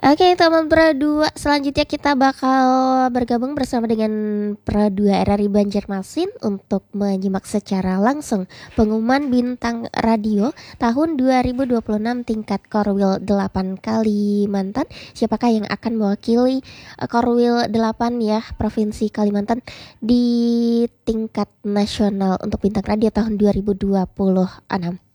Oke, teman Pra 2, selanjutnya kita bakal bergabung bersama dengan Pra 2 RRI Banjarmasin untuk menyimak secara langsung pengumuman bintang radio tahun 2026 tingkat Korwil 8 Kalimantan. Siapakah yang akan mewakili Korwil 8 ya, Provinsi Kalimantan di tingkat nasional untuk bintang radio tahun 2026.